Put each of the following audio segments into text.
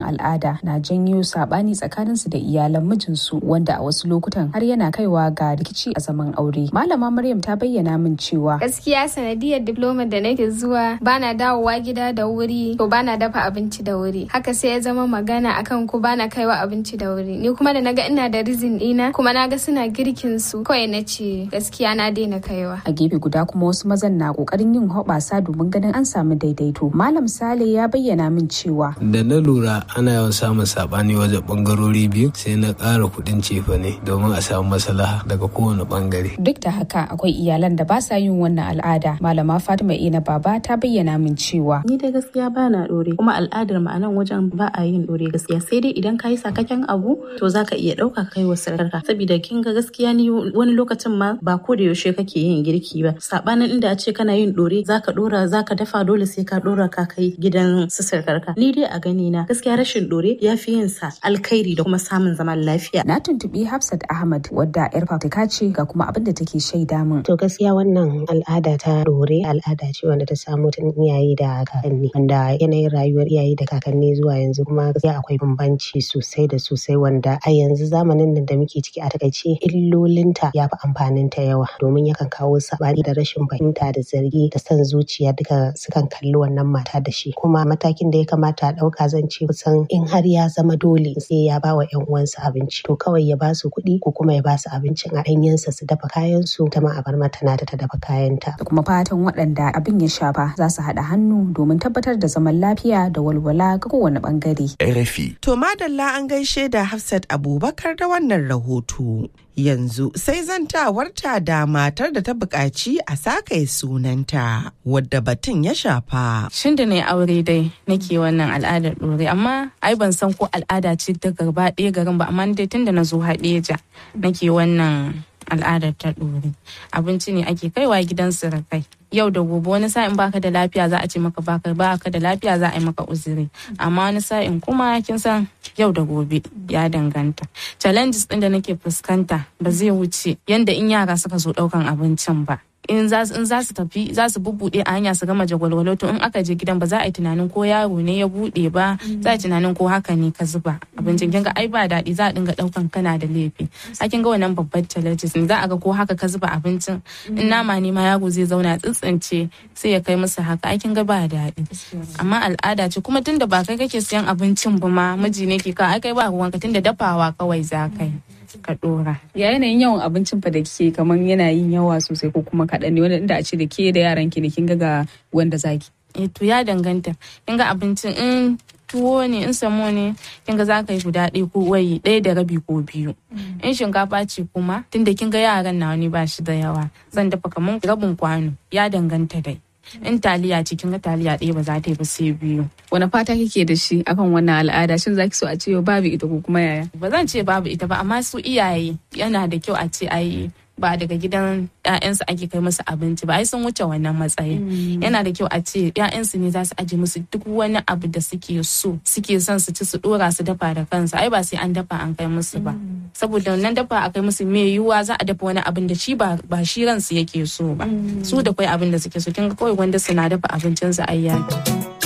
al'ada na janyo sabani tsakaninsu da iyalan mijinsu, wanda a wasu lokutan har yana kaiwa ga rikici a zaman aure. Malama Maryam ta bayyana min cewa gaskiya sanadiyar diploma da nake zuwa bana dawowa gida da wuri, to bana dafa abinci da wuri. Haka sai ya zama magana akan ko bana kaiwa abinci da wuri. Ni kuma da naga ina da reason ɗina, kuma naga suna girkin su, kawai nace gaskiya na daina kaiwa. A gefe guda kuma wasu mazan na kokarin yin hoɓasa domin ganin an samu daidaito. Malam Sale ya bayyana min cewa da na lura ana yawan samun sabani wajen bangarori biyu, sai na ƙara kuɗin cefane domin a samu maslaha daga kowane bangare. Duk da haka akwai iyalan da ba sa yin wannan al'ada. Malama Fatima Ina Baba ta bayyana min cewa ni dai gaskiya ba na dore, kuma al'adar mu a nan wajen ba a yin dore gaskiya, sai dai idan ka yi sakakken abu to zaka iya ɗauka kai wa sarkarka, saboda kin ga gaskiya ni wani lokacin ma ba ko da yaushe kake yin girki ba. Sabanin inda a ce kana yin dore, zaka dora zaka dafa, dole sai ka dora ka kai gidan su sarkarka. Ni dai a gani na gaskiya rashin dore ya fi yin sa alkhairi da kuma samun zaman lafiya. Na tuntubi Hafsat Ahmad wadda yar fafutuka ce, ga kuma abin da take shaida min. To gaskiya wannan al'ada ta dore al'ada ce wanda ta samu tun iyaye da kakanni, wanda yanayin rayuwar iyaye da kakanni zuwa yanzu kuma gaskiya akwai bambanci sosai da sosai, wanda a yanzu zamanin nan da muke ciki a takaice illolinta ya fi amfaninta yawa, domin yakan kawo sabani da rashin fahimta da zargi da son zuciya, duka sukan kalli wannan mata da shi. Kuma matakin da ya kamata a ɗauka zan ce kusan in har ya zama dole sai ya ba wa 'yan uwansa abinci, to kawai ya ba su kuɗi ko kuma ya ba su abincin a ɗanyensa su dafa kayan su, ta ma a bar mata nata ta dafa kayanta. Da kuma fatan waɗanda abin ya shafa za su haɗa hannu domin tabbatar da zaman lafiya da walwala ga kowane ɓangare. RFI. To madalla an gaishe da Hafsat Abubakar da wannan rahoto. Yanzu sai zantawarta da matar da ta buƙaci a sakaye sunanta, wadda batun ya shafa. Shin da na aure dai nake wannan al'adar ɗore, amma ai ban san ko al'ada ce ta gaba ɗaya garin ba, amma dai tun da na zo Haɗeja nake wannan al'adar ta ɗore. Abinci ne ake kaiwa gidan surukai. Yau da gobe wani sa'in baka da lafiya za a ce maka baka da lafiya za a yi maka uzuri, amma wani sa'in kuma kin san yau da gobe ya danganta. Challenges ɗin da nake fuskanta ba zai wuce yanda in yara suka zo ɗaukan abincin ba. In za su tafi za su bubbuɗe a hanya su gama jagwalwalo, to in aka je gidan ba za a yi tunanin ko yaro ne ya buɗe ba, za a yi tunanin ko haka ne ka zuba abincin. Kin ga ai ba daɗi, za a dinga ɗaukan kana da laifi. A kin ga wannan babban challenges ne, za a ga ko haka ka zuba abincin, in nama ne ma yaro zai zauna tsintsince sai ya kai musu haka. Ai kin ga ba daɗi, amma al'ada ce kuma tunda ba kai kake siyan abincin ba ma miji ne ke ka, ai kai ba ruwanka tunda dafawa kawai za ka yi ka dora. Ya yanayin yawan abincin fa da kike kaman yana yin yawa sosai ko kuma kaɗan ne, wanda inda a ce da ke da yaran ki ne kin ga wanda zaki. To ya danganta. Kin ga abincin in tuwo ne, in samo ne, kin ga za ka yi guda ɗaya ko wai ɗaya da rabi ko biyu. In shinkafa ce kuma tunda kin ga yaran nawa ne ba shi da yawa, zan dafa kaman rabin kwano, ya danganta dai. In taliya ce kin ga taliya ɗaya ba za ta yi ba sai biyu. Wani fata kike da shi akan wannan al'ada? Shin zaki so a ce babu ita ko kuma yaya? Ba zan ce babu ita ba, amma su iyaye yana da kyau a ce ai ba daga gidan ƴaƴansu ake kai musu abinci ba, ai sun wuce wannan matsayin. Yana da kyau a ce ƴaƴansu ne za su aje musu duk wani abu da suke son su ci, su dora su dafa da kansu. Ai ba sai an dafa an kai musu ba, saboda wannan dafa a kai musu mai yiwuwa za a dafa wani abin da shi ba shi ransu yake so ba. Su da kai abin da suke so, kin ga kawai wanda suna dafa abincinsu ai yaki.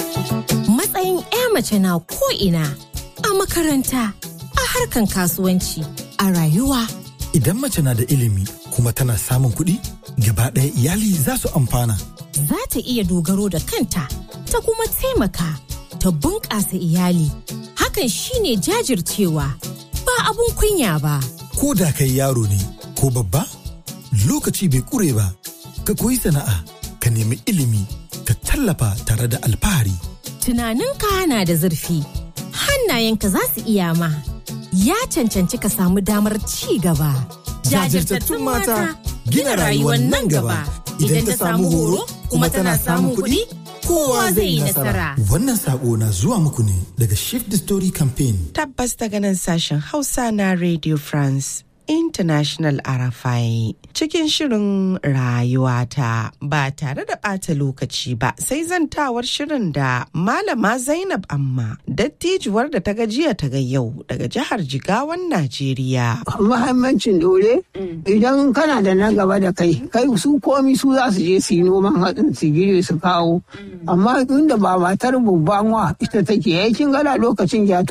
Matsayin ƴa mace na ko ina, a makaranta, a harkan kasuwanci, a rayuwa. Idan mace na da ilimi kuma tana samun kuɗi, gaba ɗaya iyali za su amfana. Za ta iya dogaro da kanta, ta kuma taimaka, ta bunƙasa iyali. Hakan shine jajircewa, ba abun kunya ba. Ko da kai yaro ne ko babba, lokaci bai ƙure ba. Ka koyi sana'a, ka nemi ilimi, ka tallafa tare da alfahari. Tunaninka na da zurfi, hannayenka za su iya ma. Ya cancanci ka samu damar ci gaba. Jajirtattun mata gina rayuwar nan gaba. Idan ta samu horo kuma tana samun kuɗi, kowa zai yi nasara. Wannan sako na zuwa muku ne daga Shift the Story Campaign. Tabbas daga nan sashen Hausa na Radio France International RFI. Cikin shirin rayuwata ba tare da ɓata lokaci ba, sai zantawar shirin da Malama Zainab Amma, dattijuwar da ta gajiya ta ga yau daga jihar Jigawan Najeriya. Muhimmancin dole idan kana da na gaba da kai su komi su za su je su yi noman hatsin su gire su kawo, amma inda ba matar babban wa ita take yakin gana lokacin